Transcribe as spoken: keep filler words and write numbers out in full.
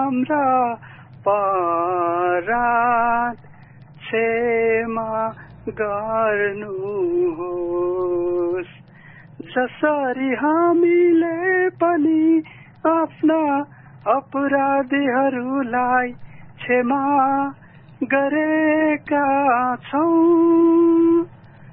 हाम्रा पराध क्षमा गर्नुहोस् जसरी हामीले पनि आफ्ना अपराधीहरूलाई क्षमा गरेका छौं